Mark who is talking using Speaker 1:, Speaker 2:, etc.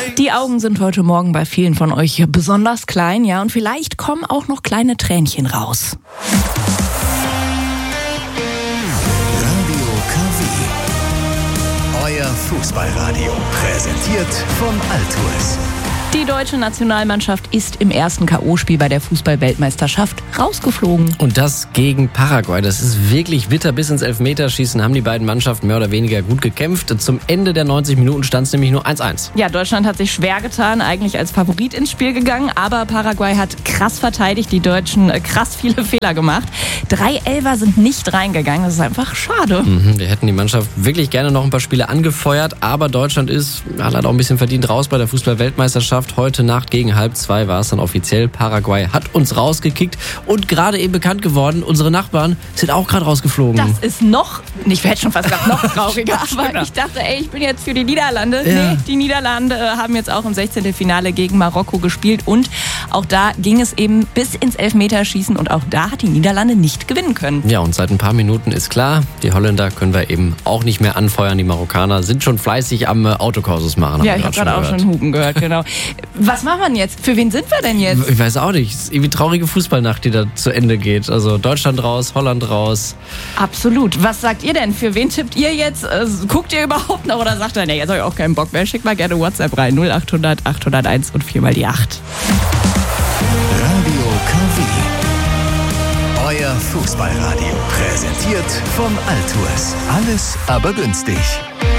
Speaker 1: Die Augen sind heute Morgen bei vielen von euch besonders klein, ja, und vielleicht kommen auch noch kleine Tränchen raus.
Speaker 2: Radio KW. Euer Fußballradio. Präsentiert von Altours.
Speaker 1: Die deutsche Nationalmannschaft ist im ersten K.O.-Spiel bei der Fußball-Weltmeisterschaft rausgeflogen.
Speaker 3: Und das gegen Paraguay. Das ist wirklich bitter. Bis ins Elfmeterschießen haben die beiden Mannschaften mehr oder weniger gut gekämpft. Zum Ende der 90 Minuten stand es nämlich nur 1:1.
Speaker 1: Ja, Deutschland hat sich schwer getan, eigentlich als Favorit ins Spiel gegangen. Aber Paraguay hat krass verteidigt, die Deutschen krass viele Fehler gemacht. 3 Elfer sind nicht reingegangen. Das ist einfach schade.
Speaker 3: Wir hätten die Mannschaft wirklich gerne noch ein paar Spiele angefeuert. Aber Deutschland ist leider auch ein bisschen verdient raus bei der Fußball-Weltmeisterschaft. Heute Nacht gegen 1:30 war es dann offiziell. Paraguay hat uns rausgekickt und gerade eben bekannt geworden, unsere Nachbarn sind auch gerade rausgeflogen.
Speaker 1: Das ist noch, ich hätte schon fast gesagt, noch trauriger. Aber ich dachte, ich bin jetzt für die Niederlande.
Speaker 3: Ja.
Speaker 1: Nee, die Niederlande haben jetzt auch im 16. Finale gegen Marokko gespielt. Und auch da ging es eben bis ins Elfmeterschießen. Und auch da hat die Niederlande nicht gewinnen können.
Speaker 3: Ja, und seit ein paar Minuten ist klar, die Holländer können wir eben auch nicht mehr anfeuern. Die Marokkaner sind schon fleißig am Autokursus machen.
Speaker 1: Ja, ich habe gerade auch schon Hupen gehört, genau. Was machen wir denn jetzt? Für wen sind wir denn jetzt?
Speaker 3: Ich weiß auch nicht. Es ist irgendwie traurige Fußballnacht, die da zu Ende geht. Also Deutschland raus, Holland raus.
Speaker 1: Absolut. Was sagt ihr denn? Für wen tippt ihr jetzt? Guckt ihr überhaupt noch oder sagt ihr, nee, jetzt habe ich auch keinen Bock mehr? Schickt mal gerne WhatsApp rein. 0800 801 und 4 mal die 8.
Speaker 2: Radio KW. Euer Fußballradio. Präsentiert von Altours. Alles aber günstig.